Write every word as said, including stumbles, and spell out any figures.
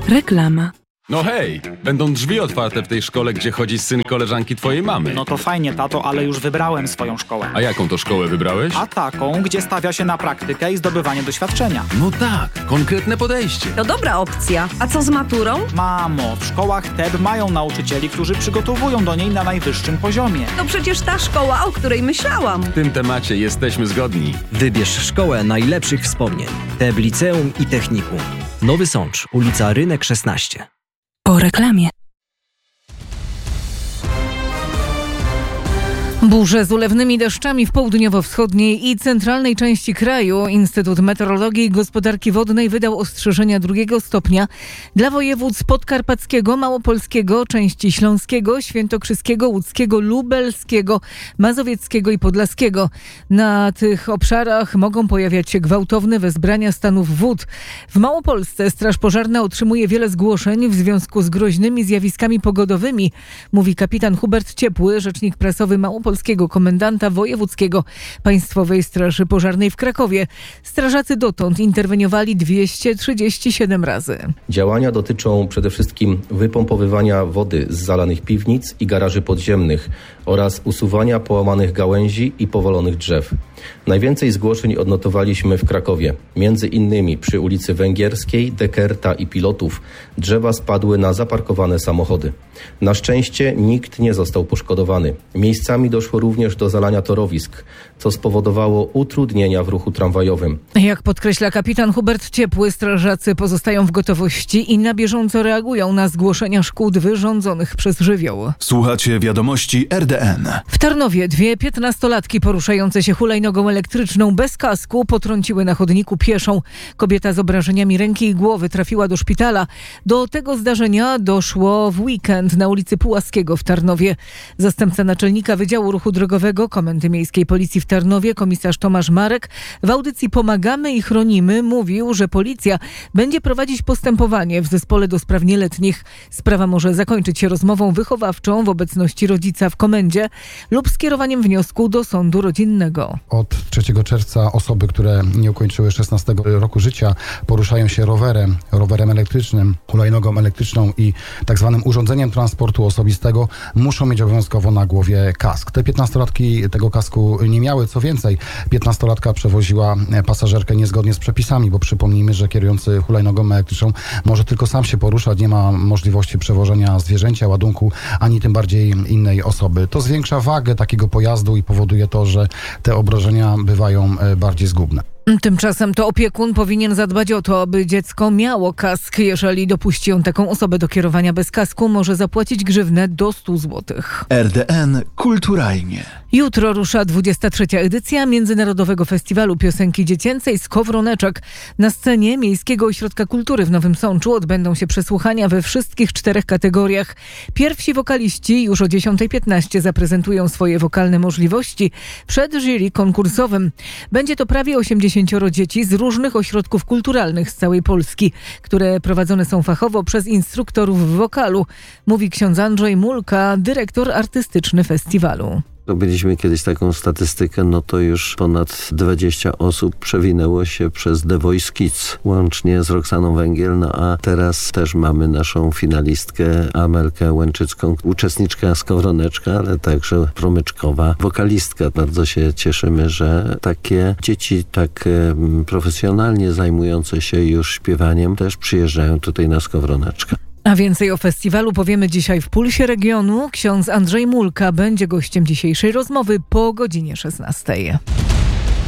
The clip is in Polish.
Reklama. No hej, będą drzwi otwarte w tej szkole, gdzie chodzi syn koleżanki twojej mamy. No to fajnie, tato, ale już wybrałem swoją szkołę. A jaką to szkołę wybrałeś? A taką, gdzie stawia się na praktykę i zdobywanie doświadczenia. No tak, konkretne podejście. To dobra opcja. A co z maturą? Mamo, w szkołach T E B mają nauczycieli, którzy przygotowują do niej na najwyższym poziomie. To przecież ta szkoła, o której myślałam. W tym temacie jesteśmy zgodni. Wybierz szkołę najlepszych wspomnień. T E B Liceum i Technikum. Nowy Sącz, ulica Rynek szesnaście. Po reklamie. Burze z ulewnymi deszczami w południowo-wschodniej i centralnej części kraju. Instytut Meteorologii i Gospodarki Wodnej wydał ostrzeżenia drugiego stopnia dla województw podkarpackiego, małopolskiego, części śląskiego, świętokrzyskiego, łódzkiego, lubelskiego, mazowieckiego i podlaskiego. Na tych obszarach mogą pojawiać się gwałtowne wezbrania stanów wód. W Małopolsce Straż Pożarna otrzymuje wiele zgłoszeń w związku z groźnymi zjawiskami pogodowymi, mówi kapitan Hubert Ciepły, rzecznik prasowy Małopolskiego komendanta wojewódzkiego Państwowej Straży Pożarnej w Krakowie. Strażacy dotąd interweniowali dwieście trzydzieści siedem razy. Działania dotyczą przede wszystkim wypompowywania wody z zalanych piwnic i garaży podziemnych oraz usuwania połamanych gałęzi i powalonych drzew. Najwięcej zgłoszeń odnotowaliśmy w Krakowie. Między innymi przy ulicy Węgierskiej, Dekerta i Pilotów drzewa spadły na zaparkowane samochody. Na szczęście nikt nie został poszkodowany. Miejscami doszło również do zalania torowisk, co spowodowało utrudnienia w ruchu tramwajowym. Jak podkreśla kapitan Hubert Ciepły, strażacy pozostają w gotowości i na bieżąco reagują na zgłoszenia szkód wyrządzonych przez żywioł. Słuchacie wiadomości R D N. W Tarnowie dwie piętnastolatki poruszające się hulajnogą elektryczną bez kasku potrąciły na chodniku pieszą. Kobieta z obrażeniami ręki i głowy trafiła do szpitala. Do tego zdarzenia doszło w weekend na ulicy Pułaskiego w Tarnowie. Zastępca naczelnika Wydziału Ruchu Drogowego Komendy Miejskiej Policji w Tarnowie, komisarz Tomasz Marek, w audycji Pomagamy i chronimy mówił, że policja będzie prowadzić postępowanie w zespole do spraw nieletnich. Sprawa może zakończyć się rozmową wychowawczą w obecności rodzica w komendzie lub skierowaniem wniosku do sądu rodzinnego. Od trzeciego czerwca osoby, które nie ukończyły szesnastego roku życia, poruszają się rowerem, rowerem elektrycznym, hulajnogą elektryczną i tak zwanym urządzeniem transportu osobistego, muszą mieć obowiązkowo na głowie kask. Te piętnastolatki tego kasku nie miały. Co więcej, piętnastolatka przewoziła pasażerkę niezgodnie z przepisami, bo przypomnijmy, że kierujący hulajnogą elektryczną może tylko sam się poruszać, nie ma możliwości przewożenia zwierzęcia, ładunku, ani tym bardziej innej osoby. To zwiększa wagę takiego pojazdu i powoduje to, że te obrażenia bywają bardziej zgubne. Tymczasem to opiekun powinien zadbać o to, aby dziecko miało kask. Jeżeli dopuści on taką osobę do kierowania bez kasku, może zapłacić grzywnę do stu złotych. R D N kulturalnie. Jutro rusza dwudziesta trzecia edycja Międzynarodowego Festiwalu Piosenki Dziecięcej Skowroneczek. Na scenie Miejskiego Ośrodka Kultury w Nowym Sączu odbędą się przesłuchania we wszystkich czterech kategoriach. Pierwsi wokaliści już o dziesiąta piętnaście zaprezentują swoje wokalne możliwości przed jury konkursowym. Będzie to prawie osiemdziesięcioro dzieci z różnych ośrodków kulturalnych z całej Polski, które prowadzone są fachowo przez instruktorów wokalu, mówi ksiądz Andrzej Mulka, dyrektor artystyczny festiwalu. Robiliśmy kiedyś taką statystykę, no to już ponad dwadzieścia osób przewinęło się przez The Voice Kids, łącznie z Roxaną Węgiel, no a teraz też mamy naszą finalistkę Amelkę Łęczycką, uczestniczka Skowroneczka, ale także promyczkowa wokalistka. Bardzo się cieszymy, że takie dzieci tak profesjonalnie zajmujące się już śpiewaniem też przyjeżdżają tutaj na Skowroneczkę. A więcej o festiwalu powiemy dzisiaj w Pulsie Regionu. Ksiądz Andrzej Mulka będzie gościem dzisiejszej rozmowy po godzinie szesnastej.